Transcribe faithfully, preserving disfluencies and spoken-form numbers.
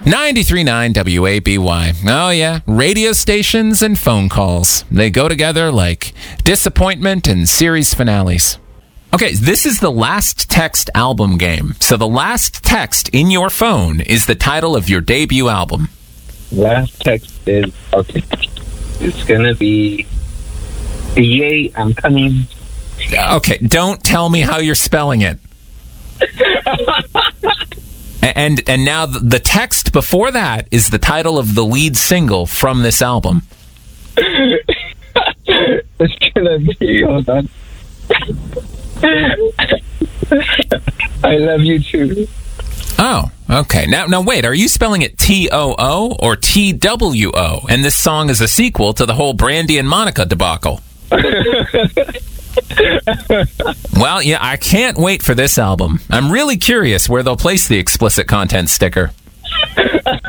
ninety-three point nine W A B Y. Oh, yeah. Radio stations and phone calls. They go together like disappointment and series finales. Okay, this is the last text album game. So the last text in your phone is the title of your debut album. Last text is, okay, it's gonna be, yay, I'm coming. Okay, don't tell me how you're spelling it. and and now the text before that is the title of the lead single from this album. It's gonna be, hold on. I love you too. Oh, okay. Now, now wait. Are you spelling it T O O or T W O? And this song is a sequel to the whole Brandy and Monica debacle. Well, yeah, I can't wait for this album. I'm really curious where they'll place the explicit content sticker.